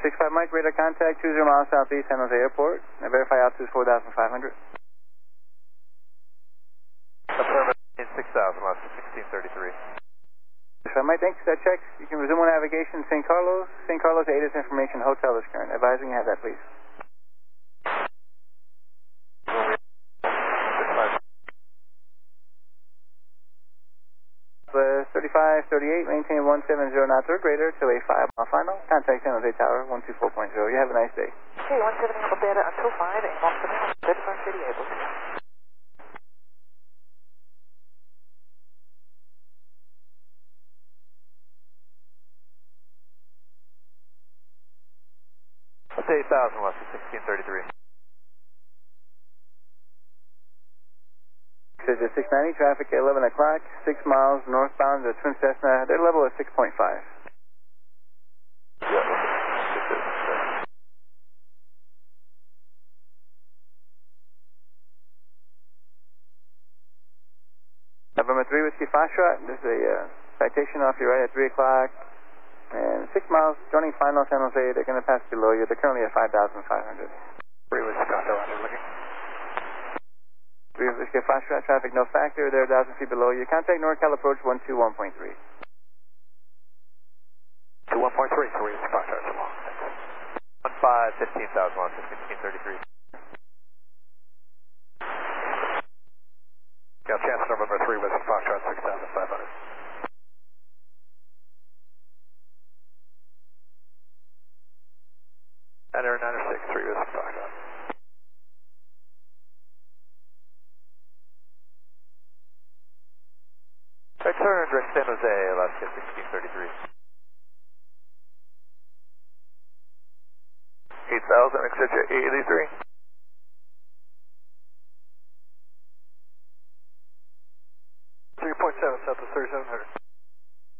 65 Mike, radar contact 20 miles southeast San Jose Airport. Now verify altitude is 4,500. Affirmative, 6,000, lost 1633. 65 Mike, thanks for that check. You can resume navigation St. Carlos. St. Carlos, ATIS information hotel is current. Advising you have that, please. 3538, maintain 170 knot third radar to a 5-mile final. Contact San Jose Tower 124.0. You have a nice day. Okay, 170 Alpha Beta until 5, and 170, 3538, will see. That's 8,000, lost 1633. Says 690, traffic at 11 o'clock, 6 miles northbound to Twin Cessna. Their level is 6.5. Yeah. November 3 Whiskey Foxtrot. This is a citation off your right at 3 o'clock. And 6 miles, joining final San Jose. They're going to pass below you. They're currently at 5,500. 3 Whiskey Foxtrot, I'm looking. 3 Whiskey Foxtrot, traffic no factor. They're 1,000 feet below you. Contact NorCal approach 121.3. 21.3, 3 Whiskey Foxtrot, so long. 15, 15,000, lost 1633. Got chance November 3 Whiskey Foxtrot, 6,500. Enter 906, 3 Whiskey Foxtrot. Return, direct San Jose, Alaska 1633. 8,000, exit 83. 3.7 south of 3700.